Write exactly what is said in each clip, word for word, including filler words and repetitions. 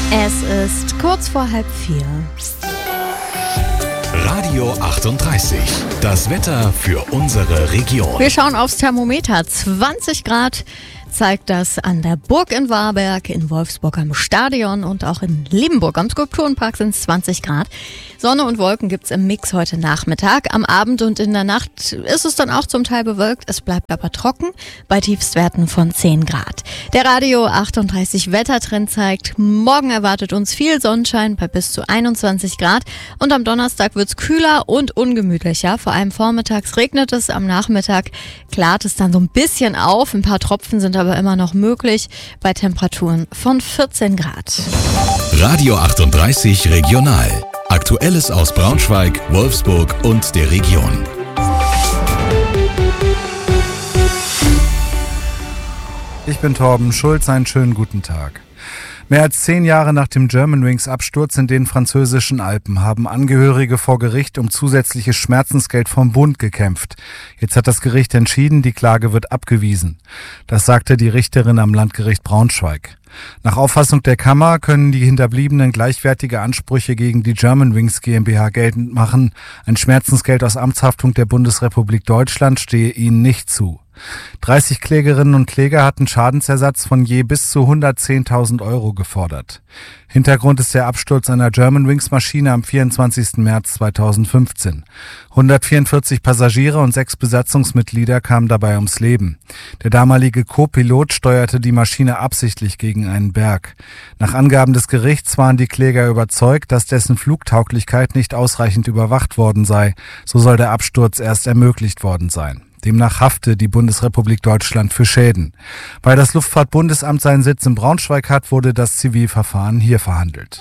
Es ist kurz vor halb vier. Radio achtunddreißig. Das Wetter für unsere Region. Wir schauen aufs Thermometer. zwanzig Grad zeigt das an der Burg in Warberg, in Wolfsburg am Stadion und auch in Liebenburg am Skulpturenpark sind es zwanzig Grad. Sonne und Wolken gibt's im Mix heute Nachmittag. Am Abend und in der Nacht ist es dann auch zum Teil bewölkt. Es bleibt aber trocken bei Tiefstwerten von zehn Grad. Der Radio achtunddreißig Wettertrend zeigt, morgen erwartet uns viel Sonnenschein bei bis zu einundzwanzig Grad. Und am Donnerstag wird's kühler und ungemütlicher. Vor allem vormittags regnet es, am Nachmittag klart es dann so ein bisschen auf. Ein paar Tropfen sind aber immer noch möglich bei Temperaturen von vierzehn Grad. Radio achtunddreißig Regional. Aktuelles aus Braunschweig, Wolfsburg und der Region. Ich bin Torben Schulz, einen schönen guten Tag. Mehr als zehn Jahre nach dem Germanwings-Absturz in den französischen Alpen haben Angehörige vor Gericht um zusätzliches Schmerzensgeld vom Bund gekämpft. Jetzt hat das Gericht entschieden, die Klage wird abgewiesen. Das sagte die Richterin am Landgericht Braunschweig. Nach Auffassung der Kammer können die Hinterbliebenen gleichwertige Ansprüche gegen die Germanwings GmbH geltend machen. Ein Schmerzensgeld aus Amtshaftung der Bundesrepublik Deutschland stehe ihnen nicht zu. dreißig Klägerinnen und Kläger hatten Schadensersatz von je bis zu hundertzehntausend Euro gefordert. Hintergrund ist der Absturz einer Germanwings-Maschine am vierundzwanzigsten März zweitausendfünfzehn. hundertvierundvierzig Passagiere und sechs Besatzungsmitglieder kamen dabei ums Leben. Der damalige Co-Pilot steuerte die Maschine absichtlich gegen einen Berg. Nach Angaben des Gerichts waren die Kläger überzeugt, dass dessen Flugtauglichkeit nicht ausreichend überwacht worden sei. So soll der Absturz erst ermöglicht worden sein. Demnach hafte die Bundesrepublik Deutschland für Schäden. Weil das Luftfahrtbundesamt seinen Sitz in Braunschweig hat, wurde das Zivilverfahren hier verhandelt.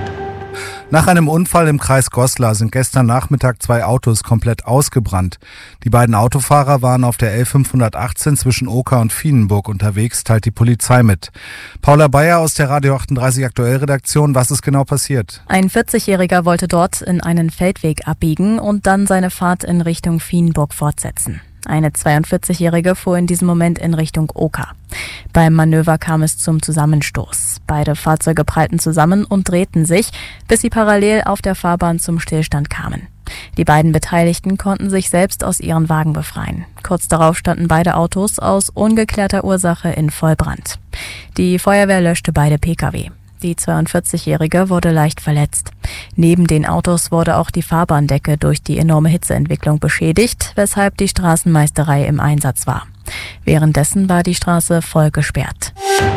Nach einem Unfall im Kreis Goslar sind gestern Nachmittag zwei Autos komplett ausgebrannt. Die beiden Autofahrer waren auf der L fünfhundertachtzehn zwischen Oker und Vienenburg unterwegs, teilt die Polizei mit. Paula Bayer aus der Radio achtunddreißig Aktuell-Redaktion, was ist genau passiert? Ein vierzigjähriger wollte dort in einen Feldweg abbiegen und dann seine Fahrt in Richtung Vienenburg fortsetzen. Eine zweiundvierzigjährige fuhr in diesem Moment in Richtung Oker. Beim Manöver kam es zum Zusammenstoß. Beide Fahrzeuge prallten zusammen und drehten sich, bis sie parallel auf der Fahrbahn zum Stillstand kamen. Die beiden Beteiligten konnten sich selbst aus ihren Wagen befreien. Kurz darauf standen beide Autos aus ungeklärter Ursache in Vollbrand. Die Feuerwehr löschte beide Pkw. Die zweiundvierzigjährige wurde leicht verletzt. Neben den Autos wurde auch die Fahrbahndecke durch die enorme Hitzeentwicklung beschädigt, weshalb die Straßenmeisterei im Einsatz war. Währenddessen war die Straße voll gesperrt.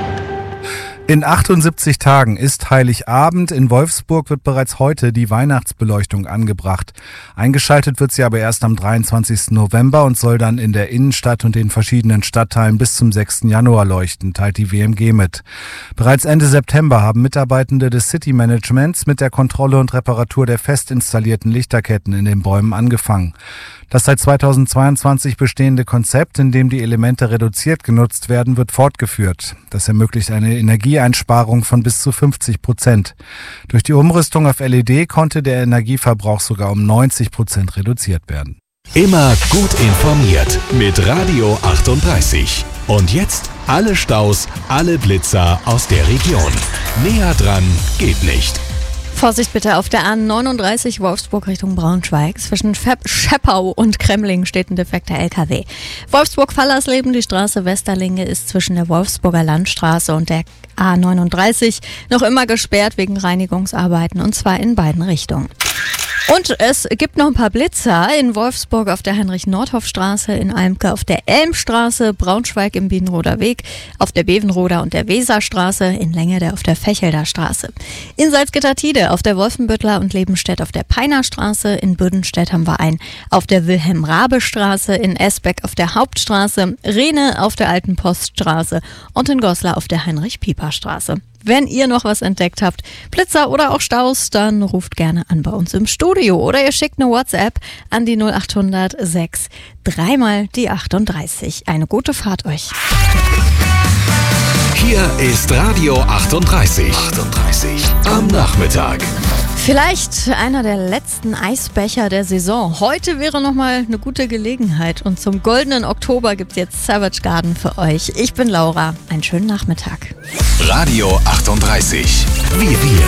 In achtundsiebzig Tagen ist Heiligabend. In Wolfsburg wird bereits heute die Weihnachtsbeleuchtung angebracht. Eingeschaltet wird sie aber erst am dreiundzwanzigsten November und soll dann in der Innenstadt und den verschiedenen Stadtteilen bis zum sechsten Januar leuchten, teilt die W M G mit. Bereits Ende September haben Mitarbeitende des City Managements mit der Kontrolle und Reparatur der fest installierten Lichterketten in den Bäumen angefangen. Das seit zweitausendzweiundzwanzig bestehende Konzept, in dem die Elemente reduziert genutzt werden, wird fortgeführt. Das ermöglicht eine Energieeinsparung von bis zu fünfzig Prozent. Durch die Umrüstung auf L E D konnte der Energieverbrauch sogar um neunzig Prozent reduziert werden. Immer gut informiert mit Radio achtunddreißig. Und jetzt alle Staus, alle Blitzer aus der Region. Näher dran geht nicht. Vorsicht bitte auf der A neununddreißig Wolfsburg Richtung Braunschweig. Zwischen Scheppau und Kremling steht ein defekter L K W. Wolfsburg-Fallersleben, die Straße Westerlinge ist zwischen der Wolfsburger Landstraße und der A neununddreißig noch immer gesperrt wegen Reinigungsarbeiten und zwar in beiden Richtungen. Und es gibt noch ein paar Blitzer in Wolfsburg auf der Heinrich-Nordhoff-Straße, in Almke auf der Elmstraße, Braunschweig im Bienenroder Weg, auf der Bevenroder und der Weserstraße, in Längede auf der Fechelder Straße. In Salzgitter-Tide auf der Wolfenbüttler und Lebenstedt auf der Peinerstraße, in Büdenstedt haben wir einen auf der Wilhelm-Rabe-Straße, in Esbeck auf der Hauptstraße, Rehne auf der Alten Poststraße und in Goslar auf der Heinrich-Pieper-Straße. Wenn ihr noch was entdeckt habt, Blitzer oder auch Staus, dann ruft gerne an bei uns im Studio oder ihr schickt eine WhatsApp an die null achthundert sechs dreimal die achtunddreißig. Eine gute Fahrt euch. Hier ist Radio achtunddreißig. achtunddreißig am Nachmittag. Vielleicht einer der letzten Eisbecher der Saison. Heute wäre nochmal eine gute Gelegenheit. Und zum goldenen Oktober gibt's jetzt Savage Garden für euch. Ich bin Laura. Einen schönen Nachmittag. Radio achtunddreißig. wie wir.